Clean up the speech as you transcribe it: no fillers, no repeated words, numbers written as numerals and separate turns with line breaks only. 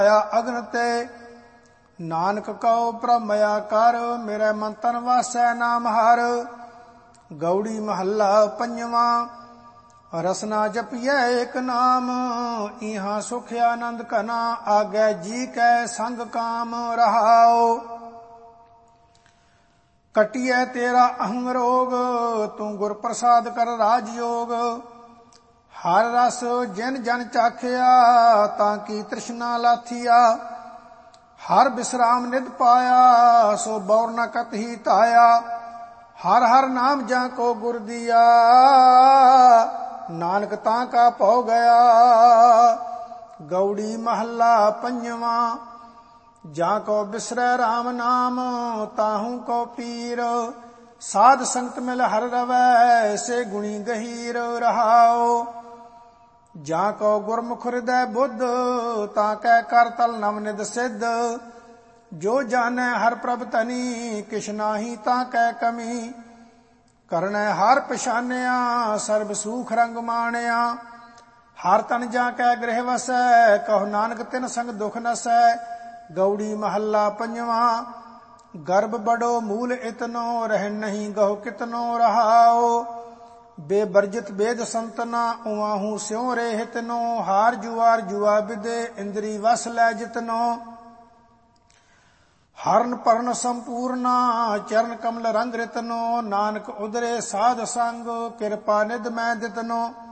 ਅਗਨ ਤੇ ਨਾਨਕ ਕਉ ਭ੍ਰਮਿਆ ਕਰ, ਮੇਰੇ ਮਨ ਤਨ ਵਾਸੈ ਨਾਮ ਹਰ। ਗਉੜੀ ਮਹੱਲਾ ਪੰਜਵਾਂ। ਰਸਨਾ ਜਪੀਐ ਏਕ ਨਾਮ, ਇਹਾਂ ਸੁਖ ਆਨੰਦ ਘਨਾ, ਆਗੈ ਜੀ ਕੈ ਸੰਗ ਕਾਮ ਰਹਾਉ। ਕਟਿਐ ਤੇਰਾ ਅਹੰ ਰੋਗ, ਤੂੰ ਗੁਰ ਪ੍ਰਸਾਦ ਕਰ ਰਾਜ ਯੋਗ। ਹਰ ਰਸ ਜਿਨ ਜਨ ਚਾਖਿਆ, ਤਾਂ ਕੀ ਤ੍ਰਿਸ਼ਨਾ ਲਾਥੀਆ। ਹਰ ਬਿਸਰਾਮ ਨਿਧ ਪਾਇਆ, ਸੋ ਬੌਰ ਨ ਕਤਹੀ ਧਾਇਆ। ਹਰ ਹਰ ਨਾਮ ਜਾਂ ਕੋ ਗੁਰ ਦੀਆ, ਨਾਨਕ ਤਾਂ ਕਾ ਭਉ ਗਿਆ। ਗਉੜੀ ਮਹੱਲਾ ਪੰਜਵਾਂ। ਜਾਂ ਕੋ ਬਿਸਰੈ ਰਾਮ ਨਾਮ, ਤਾਹੂ ਕੋ ਪੀਰ। ਸਾਧ ਸੰਗਤ ਮਿਲ ਹਰ ਰਵੈ, ਸੇ ਗੁਣੀ ਗਹੀਰ ਰਹਾਉ। ਜਾਂ ਕੋ ਗੁਰਮੁਖ ਹਿਰਦੈ ਬੁੱਧ, ਤਾਂ ਕੈ ਕਰ ਤਲ ਨਵ ਨਿਧ ਸਿੱਧ। ਜੋ ਜਾਣੈ ਹਰ ਪ੍ਰਭ ਧਨੀ, ਕਿਛ ਨਾਹੀ ਤਾਂ ਕੈ ਕਮੀ। ਕਰਨੈ ਹਰ ਪਛਾਨਿਆ, ਸਰਬ ਸੂਖ ਰੰਗ ਮਾਣਿਆ। ਹਰ ਤਨ ਜਾਂ ਕੈ ਗ੍ਰਹਿ ਵਸੈ, ਕਹੋ ਨਾਨਕ ਤਿਨ ਸੰਗ ਦੁਖ ਨਸੈ। ਗਉੜੀ ਮਹੱਲਾ ਪੰਜਵਾਂ। ਗਰਭ ਬੜੋ ਮੂਲ ਇਤਨੋ, ਰਹਿ ਨਹੀਂ ਗਹੁ ਕਿਤਨੋ ਰਹਾਉ। ਬੇਬਰਜਿਤ ਬੇਦ ਸੰਤਨਾ, ਉਵਾਹੂ ਸਿਉ ਰੇ ਹਿਤਨੋ। ਹਾਰ ਜੁਆਰ ਜੁਆ ਵਿਦੇ, ਇੰਦਰੀ ਵਸ ਲੈ ਜਿਤਨੋ। ਹਰਨ ਪਰਨ ਸੰਪੂਰਨਾ, ਚਰਨ ਕਮਲ ਰੰਗ ਰਿਤਨੋ। ਨਾਨਕ ਉਦਰੇ ਸਾਧ ਸੰਗ, ਕਿਰਪਾ ਨਿਧ ਮੈਂ ਦਿਤਨੋ।